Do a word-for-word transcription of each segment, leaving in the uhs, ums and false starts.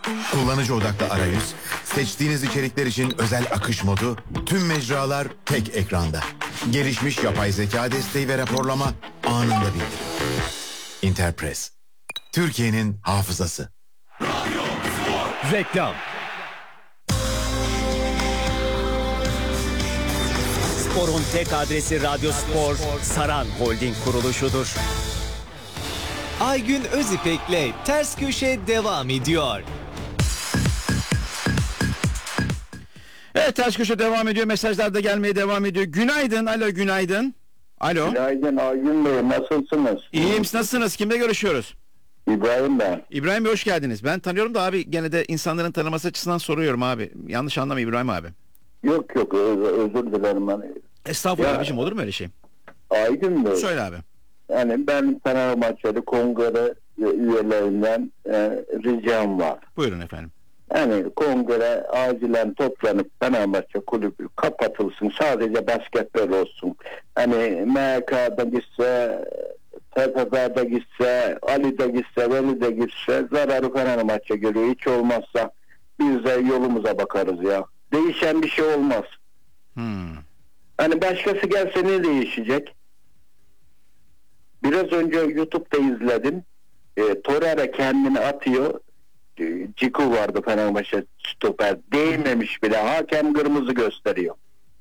Kullanıcı odaklı arayüz, seçtiğiniz içerikler için özel akış modu, tüm mecralar tek ekranda. Gelişmiş yapay zeka desteği ve raporlama anında bildirim. Interpress, Türkiye'nin hafızası. Reklam. Spor'un tek adresi Radyo Spor, Saran Holding kuruluşudur. Aygün Özipek'le Ters Köşe devam ediyor. Evet, Ters Köşe devam ediyor. Mesajlar da gelmeye devam ediyor. Günaydın. Alo, günaydın. Alo. Günaydın Aygün Bey, nasılsınız? İyiyim, siz nasılsınız? Kimle görüşüyoruz? İbrahim ben. İbrahim Bey, hoş geldiniz. Ben tanıyorum da abi, gene de insanların tanıması açısından soruyorum abi. Yanlış anlama İbrahim abi. Yok yok, öz- özür dilerim. Hani. Estağfurullah Ya, abicim, olur mu öyle şey? Aygün Bey, Söyle abi. yani ben Fenerbahçeli kongre üyelerinden e, ricam var. Buyurun efendim. Yani kongre acilen toplanıp Fenerbahçe kulübü kapatılsın. Sadece basketbol olsun. Hani M K'da gitse, T F F'de gitse, Ali'de gitse, Veli'de gitse zararı Fenerbahçe görüyor. Hiç olmazsa biz de yolumuza bakarız ya. Değişen bir şey olmaz. Hmm. Hani başkası gelse ne değişecek? Biraz önce YouTube'da izledim. E, Torreira kendini atıyor. E, Ciku vardı Fenerbahçe stoper. Değmemiş bile. Hakem kırmızı gösteriyor.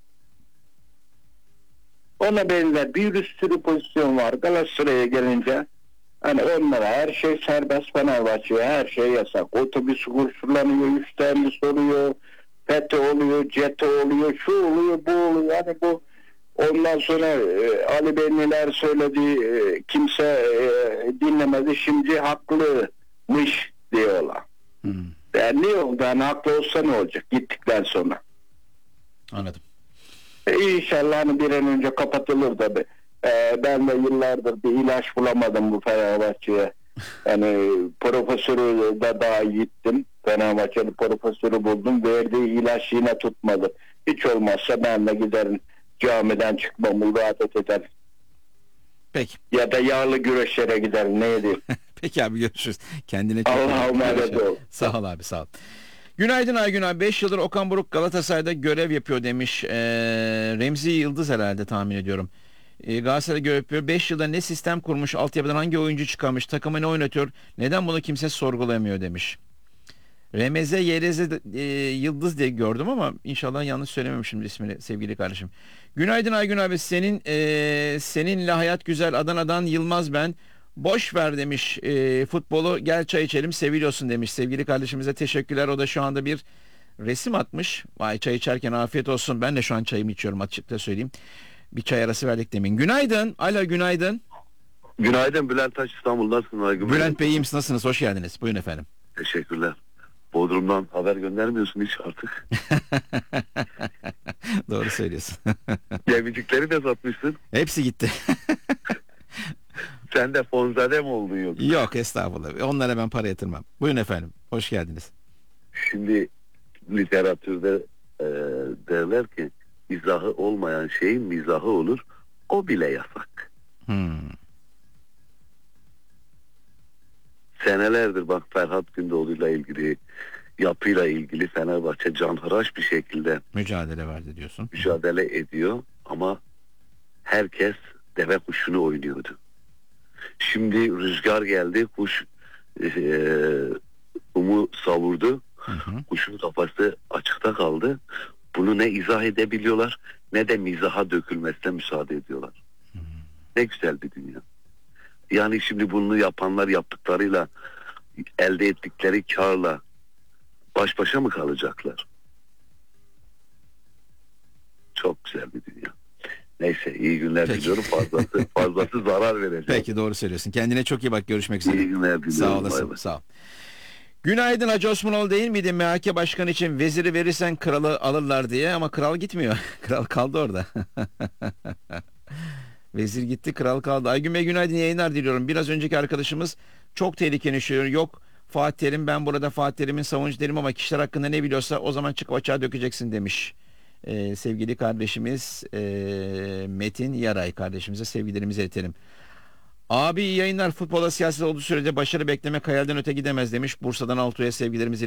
Ona benzer bir sürü pozisyon var. Galatasaray'a gelince hani onlara her şey serbest, Fenerbahçe'ye her şey yasak. Otobüs kurşulanıyor, üstlerini soruyor, FETÖ oluyor, CETÖ oluyor, şu oluyor, bu oluyor. Yani bu ondan sonra e, Ali Bey neler söyledi, e, kimse e, dinlemedi. Şimdi haklıymış diyorlar. Hmm. Yani ne oldu? Yani haklı olsa ne olacak gittikten sonra? Anladım. E, İnşallah hani bir an önce kapatılır da be. E, ben de yıllardır bir ilaç bulamadım bu Fenerbahçe'ye. Yani profesörü de daha gittim. Fenerbahçeli profesörü buldum. Verdiği ilaç yine tutmadı. Hiç olmazsa ben de giderim. Camiden çıkmam, ibadet ederim. Peki. Ya da yağlı güreşlere giderim. Ne edeyim? Peki abi, görüşürüz. Kendine çok Allah'a iyi bak. emanet ol. Sağ ol abi, sağ ol. Günaydın Aygün abi. beş yıldır Okan Buruk Galatasaray'da görev yapıyor demiş. Ee, Remzi Yıldız herhalde, tahmin ediyorum. Ee, Galatasaray'da görev yapıyor. beş yılda ne sistem kurmuş, altyapıdan hangi oyuncu çıkarmış, takımı ne oynatıyor, neden bunu kimse sorgulamıyor demiş. R M Z Y R Z e, Yıldız diye gördüm ama inşallah yanlış söylememişim ismini sevgili kardeşim. Günaydın Aygün abi, senin e, seninle hayat güzel, Adana'dan Yılmaz ben. Boş ver demiş e, futbolu, gel çay içelim seviliyorsun demiş sevgili kardeşimize, teşekkürler. O da şu anda bir resim atmış. Vay, çay içerken afiyet olsun. Ben de şu an çayımı içiyorum, açıkça söyleyeyim. Bir çay arası verdik demin. Günaydın. Alo, günaydın. Günaydın Bülent Taş, İstanbul'dasın. Aygün Bey. Bülent Bey, iyiyim, nasılsınız? Hoş geldiniz. Buyurun efendim. Teşekkürler. Bodrum'dan haber göndermiyorsun hiç artık. Doğru söylüyorsun. Gemicikleri de satmışsın. Hepsi gitti. Sen de fonzade mi oldun yok? Yok, estağfurullah. Onlara ben para yatırmam. Buyurun efendim. Hoş geldiniz. Şimdi literatürde e, derler ki izahı olmayan şeyin mizahı olur. O bile yasak. Hmm. Senelerdir bak Ferhat Gündoğdu'yla ilgili, yapıyla ilgili Fenerbahçe canhıraş bir şekilde Mücadele verdi diyorsun. mücadele ediyor ama herkes deve kuşunu oynuyordu. Şimdi rüzgar geldi, kuş e, umu savurdu, Hı hı. kuşun kafası açıkta kaldı. Bunu ne izah edebiliyorlar ne de mizaha dökülmesine müsaade ediyorlar. Hı. Ne güzel bir dünya. Yani şimdi bunu yapanlar yaptıklarıyla, elde ettikleri karla baş başa mı kalacaklar? Çok güzel bir dünya. Neyse, iyi günler Peki. diliyorum. Fazlası, fazlası zarar verecek. Peki, doğru söylüyorsun. Kendine çok iyi bak. Görüşmek üzere. İyi günler diliyorum. Sağ olasın. Bay bay. Sağ ol. Günaydın, Hacı Osmanoğlu değil miydi? M H K Başkanı için veziri verirsen kralı alırlar diye, ama kral gitmiyor. Kral kaldı orada. Vezir gitti, kral kaldı. Aygün Bey günaydın, yayınlar diliyorum. Biraz önceki arkadaşımız çok tehlikeli yaşıyor. Yok Fatih Terim, ben burada Fatih Terim'in savunucu değilim ama kişiler hakkında ne biliyorsa o zaman çıkıp açığa dökeceksin demiş. Ee, sevgili kardeşimiz e, Metin Yaray kardeşimize sevgilerimizi iletelim. Abi iyi yayınlar. Futbola siyaset olduğu sürece başarı beklemek hayalden öte gidemez demiş. Bursa'dan Altuğ'a sevgilerimizi